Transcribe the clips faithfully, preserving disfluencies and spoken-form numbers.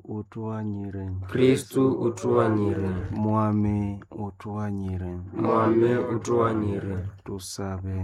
utuanyire. Kristu utuanyire. Mwami utuanyire. Mwami utuanyire. Tusabe.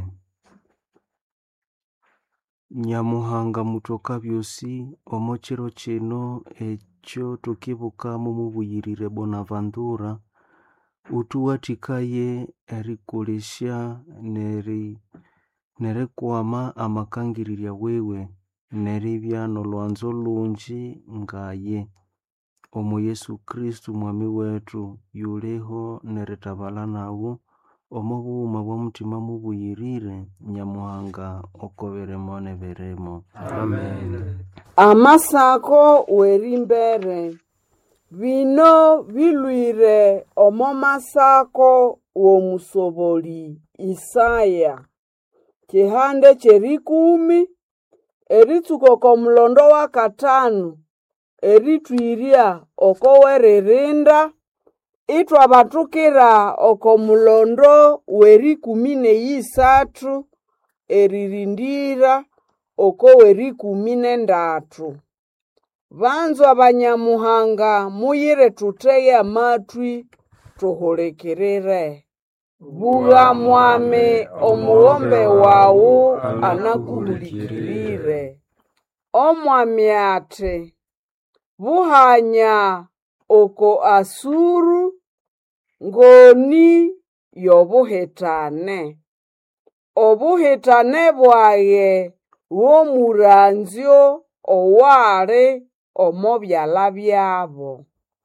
Nyamuhanga mutoka byosi omochero chino echo tukibuka mumubuyirire Bonaventura utuwatikaye erikulisha neri nerekwama amakangirira wewe neribya nolwanzo lungi ngaye omu Yesu Kristu mwami wetu yuleho neretabala nawo omu buuma bw'omutima mubuyirire Nyamuhanga okoberemo neberemo. Amen. Amasako werimbere bino bilwire omo masako w'omusoboli Isaya kihande kyerikumi eritsuka oko mulondo wa katanu eritwirya oko weririnda itwabathukira oko mulondo werikumi neyisathu eririndira oko werikumi nendatu. Banzwa banyamuhanga muyire tuteye amatwi tuhulikirire. Buga mwami omuwombe wawu anakuhulikirire. Omwami ati buhanya oko Asuru ngoni yobuhetane. Obuhetane bwaye w'omuranzyo owali omo byala byabo.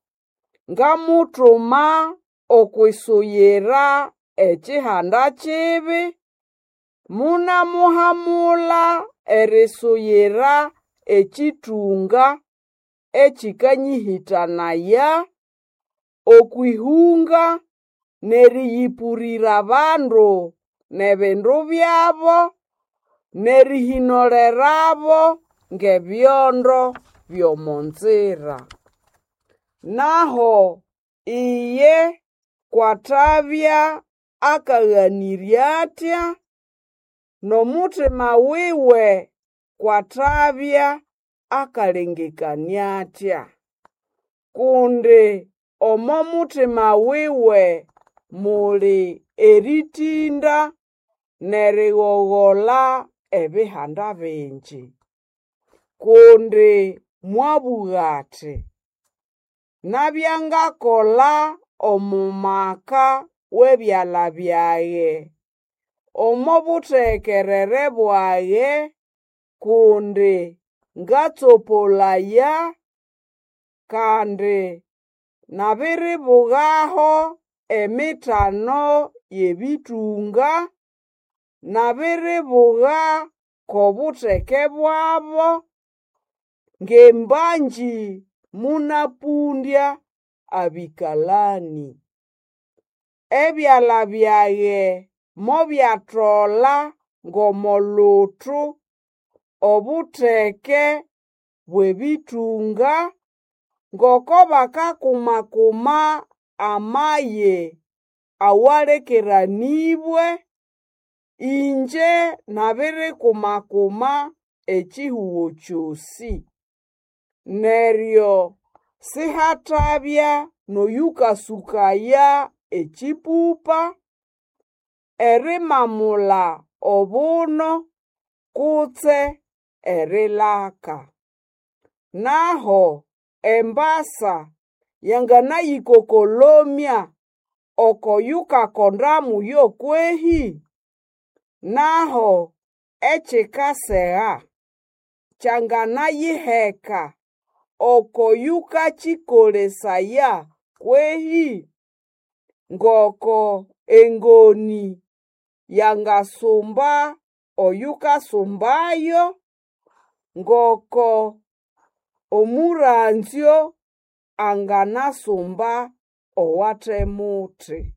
Ngamutuma okwisuyira ekihanda kibi, munamuhamula erisuyira ekitunga ekikanyihitanaya, okwihunga neriyipurira abandu nebindu byabo, nerihinolerabo ngebyondo byomonzira. Naho iye kwatabya akaghanirya atya, nomutima wiwe kwatabya akalengekania atya. Kundi omo mutima wiwe muli eritinda nerighogola ebihanda bingi. Kundi mwabuga ati nabyangakola omumaka w'ebyala byaye omo buthekerere bwaye, kundi ngatsopolaya kandi nabiribugaho emitano yebitunga, nabiribuga k'obutheke bwabo, ng'embanji munapundya abikalani. Ebyala byaye mobyathola ng'omoluthu obutheke bw'ebitunga, ng'oko bakakumakuma amaye awalekeranibwe, inje nabirikumakuma ekihugho kyosi. Neryo sihathabya noyukasukaya ekipupa erimamula obuno kutse erilaka. Naho embasa yanganayikokolomya oko yukakondamu yokwehi, naho ekikasegha kyanganayiheka oko yukakikolesaya kwehi, ngoko engoni yangasumba oyukasumbayo, ngoko omuranzyo anganasumba owathemuthi.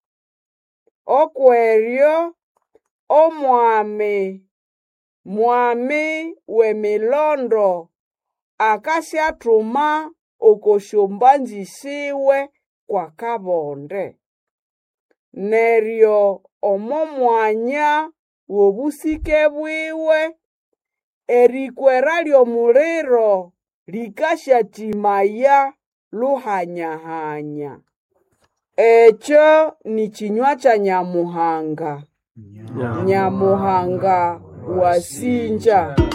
Okweryo omwami mwami w'emilondo akasyathuma okosyombanzi siwe kwa kabonde. Neryo omo mwanya w'obusike bwiwe erikwera ly'omuliro likashatimaya luhanyahanya. Echo ni chinywa cha Nyamuhanga. Nyamuhanga wasinja.